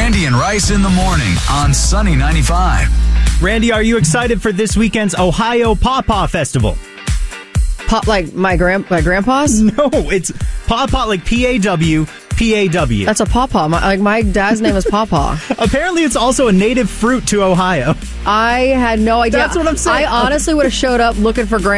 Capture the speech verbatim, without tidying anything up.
Randy and Rice in the morning on Sunny ninety-five. Randy, are you excited for this weekend's Ohio Pawpaw Festival? Pop like my grand my grandpa's? No, it's Pawpaw, like P A W P A W. That's a pawpaw. My, like my dad's name is Pawpaw. Apparently, it's also a native fruit to Ohio. I had no idea. That's what I'm saying. I honestly would have showed up looking for grand.